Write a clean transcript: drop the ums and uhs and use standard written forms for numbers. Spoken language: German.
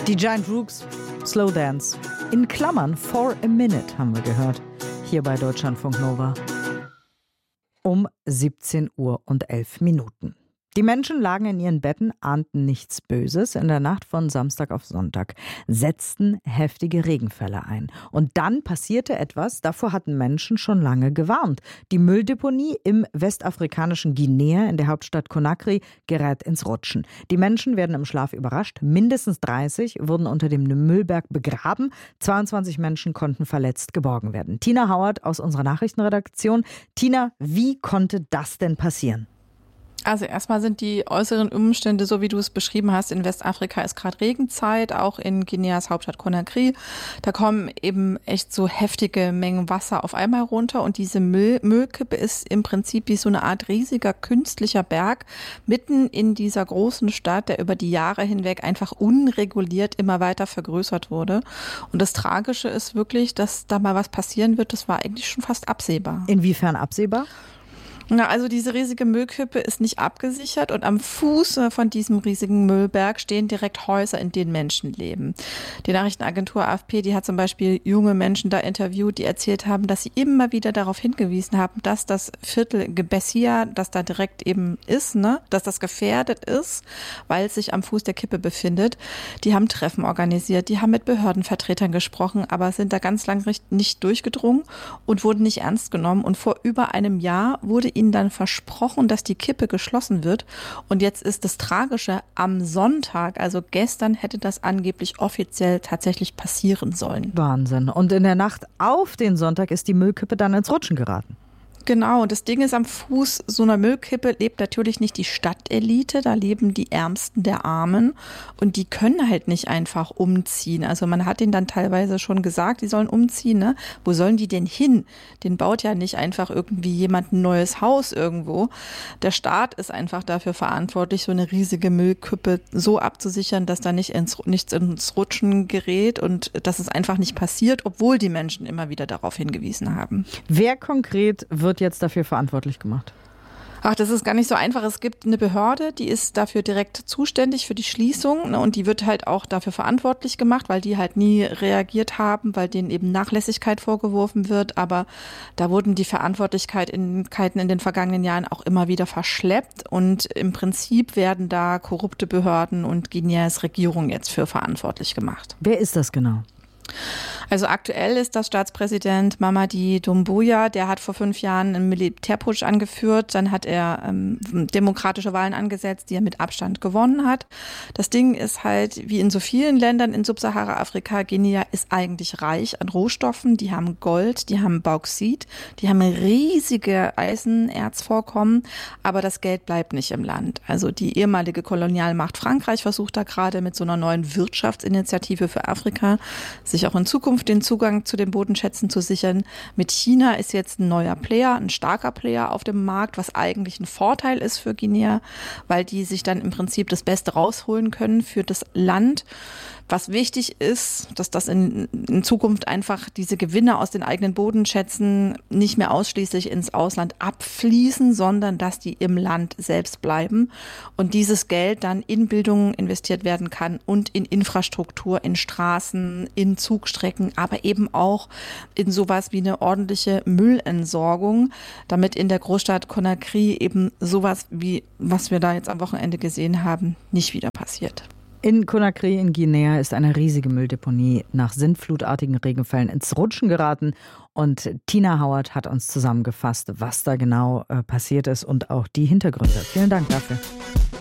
Die Giant Rooks, Slow Dance. In Klammern, For a Minute haben wir gehört. Hier bei Deutschlandfunk Nova. Um 17:11 Uhr. Die Menschen lagen in ihren Betten, ahnten nichts Böses. In der Nacht von Samstag auf Sonntag setzten heftige Regenfälle ein. Und dann passierte etwas, davor hatten Menschen schon lange gewarnt. Die Mülldeponie im westafrikanischen Guinea in der Hauptstadt Conakry gerät ins Rutschen. Die Menschen werden im Schlaf überrascht. Mindestens 30 wurden unter dem Müllberg begraben. 22 Menschen konnten verletzt geborgen werden. Tina Hauert aus unserer Nachrichtenredaktion. Tina, wie konnte das denn passieren? Also erstmal sind die äußeren Umstände, so wie du es beschrieben hast, in Westafrika ist gerade Regenzeit, auch in Guineas Hauptstadt Conakry. Da kommen eben echt so heftige Mengen Wasser auf einmal runter und diese Müllkippe ist im Prinzip wie so eine Art riesiger künstlicher Berg mitten in dieser großen Stadt, der über die Jahre hinweg einfach unreguliert immer weiter vergrößert wurde. Und das Tragische ist wirklich, dass da mal was passieren wird, das war eigentlich schon fast absehbar. Inwiefern absehbar? Na, also diese riesige Müllkippe ist nicht abgesichert und am Fuß von diesem riesigen Müllberg stehen direkt Häuser, in denen Menschen leben. Die Nachrichtenagentur AFP, die hat zum Beispiel junge Menschen da interviewt, die erzählt haben, dass sie immer wieder darauf hingewiesen haben, dass das Viertel Gebessia, das da direkt eben ist, dass das gefährdet ist, weil es sich am Fuß der Kippe befindet. Die haben Treffen organisiert, die haben mit Behördenvertretern gesprochen, aber sind da ganz lang nicht durchgedrungen und wurden nicht ernst genommen. Und vor über einem Jahr wurde ihnen dann versprochen, dass die Kippe geschlossen wird. Und jetzt ist das Tragische, am Sonntag, also gestern, hätte das angeblich offiziell tatsächlich passieren sollen. Wahnsinn. Und in der Nacht auf den Sonntag ist die Müllkippe dann ins Rutschen geraten. Genau, und das Ding ist, am Fuß so einer Müllkippe lebt natürlich nicht die Stadtelite, da leben die Ärmsten der Armen und die können halt nicht einfach umziehen. Also man hat ihnen dann teilweise schon gesagt, die sollen umziehen, ne? Wo sollen die denn hin? Den baut ja nicht einfach irgendwie jemand ein neues Haus irgendwo. Der Staat ist einfach dafür verantwortlich, so eine riesige Müllkippe so abzusichern, dass da nichts ins Rutschen gerät und dass es einfach nicht passiert, obwohl die Menschen immer wieder darauf hingewiesen haben. Wer konkret wird jetzt dafür verantwortlich gemacht? Ach, das ist gar nicht so einfach. Es gibt eine Behörde, die ist dafür direkt zuständig für die Schließung, und die wird halt auch dafür verantwortlich gemacht, weil die halt nie reagiert haben, weil denen eben Nachlässigkeit vorgeworfen wird. Aber da wurden die Verantwortlichkeiten in den vergangenen Jahren auch immer wieder verschleppt und im Prinzip werden da korrupte Behörden und Guineas Regierung jetzt für verantwortlich gemacht. Wer ist das genau? Also aktuell ist das Staatspräsident Mamadi Doumbouya, der hat vor 5 Jahren einen Militärputsch angeführt, dann hat er demokratische Wahlen angesetzt, die er mit Abstand gewonnen hat. Das Ding ist halt, wie in so vielen Ländern in Subsahara-Afrika, Guinea ist eigentlich reich an Rohstoffen, die haben Gold, die haben Bauxit, die haben riesige Eisenerzvorkommen, aber das Geld bleibt nicht im Land. Also die ehemalige Kolonialmacht Frankreich versucht da gerade mit so einer neuen Wirtschaftsinitiative für Afrika, sich auch in Zukunft den Zugang zu den Bodenschätzen zu sichern. Mit China ist jetzt ein neuer Player, ein starker Player auf dem Markt, was eigentlich ein Vorteil ist für Guinea, weil die sich dann im Prinzip das Beste rausholen können für das Land. Was wichtig ist, dass das in Zukunft einfach diese Gewinne aus den eigenen Bodenschätzen nicht mehr ausschließlich ins Ausland abfließen, sondern dass die im Land selbst bleiben und dieses Geld dann in Bildung investiert werden kann und in Infrastruktur, in Straßen, in Zugstrecken, aber eben auch in sowas wie eine ordentliche Müllentsorgung, damit in der Großstadt Conakry eben sowas wie, was wir da jetzt am Wochenende gesehen haben, nicht wieder passiert. In Conakry in Guinea ist eine riesige Mülldeponie nach sintflutartigen Regenfällen ins Rutschen geraten. Und Tina Hauert hat uns zusammengefasst, was da genau passiert ist und auch die Hintergründe. Vielen Dank dafür.